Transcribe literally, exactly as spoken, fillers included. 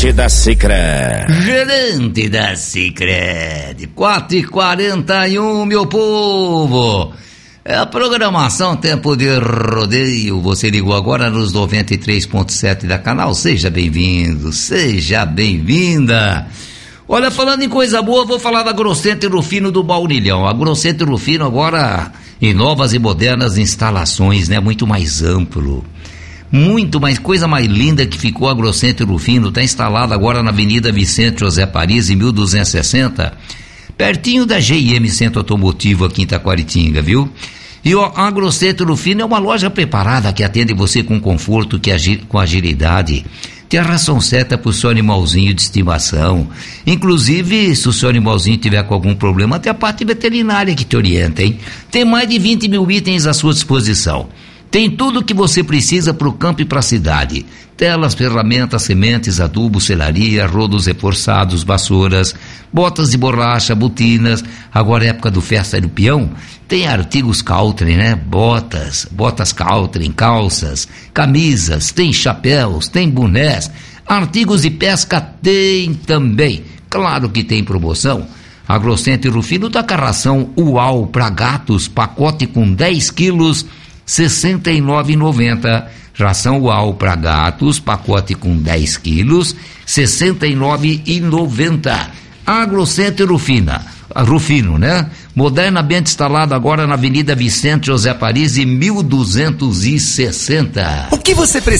Gerente da Sicredi. Gerente da Sicredi. quatro e quarenta e um, meu povo. É a programação Tempo de Rodeio. Você ligou agora nos noventa e três ponto sete da canal. Seja bem-vindo, seja bem-vinda. Olha, falando em coisa boa, vou falar da Agrocenter Rufino do Baunilhão. A Agrocenter Rufino agora em novas e modernas instalações, né? Muito mais amplo. Muito mais, coisa mais linda que ficou a Agrocenter Rufino. Está instalada agora na Avenida Vicente José Paris, em mil duzentos e sessenta, pertinho da G M Centro Automotivo aqui em Itaquaritinga, viu? E ó, a Agrocenter Rufino é uma loja preparada que atende você com conforto, que agi, com agilidade. Tem a ração certa para o seu animalzinho de estimação. Inclusive, se o seu animalzinho tiver com algum problema, tem a parte veterinária que te orienta, hein? Tem mais de vinte mil itens à sua disposição. Tem tudo o que você precisa para o campo e para a cidade. Telas, ferramentas, sementes, adubo, selaria, rodos reforçados, vassouras, botas de borracha, botinas. Agora é época do Festa do Peão. Tem artigos Caltrim, né? Botas, botas Caltrim, calças, camisas, tem chapéus, tem bonés. Artigos de pesca tem também. Claro que tem promoção. Agrocenter Rufino tá com a ração Uau para gatos, pacote com dez quilos, sessenta e nove reais e noventa centavos. Ração Uau para gatos, pacote com dez quilos, sessenta e nove reais e noventa centavos. Agrocenter Rufina, Rufino, né? Modernamente instalado agora na Avenida Vicente José Paris, em mil duzentos e sessenta. O que você precisa?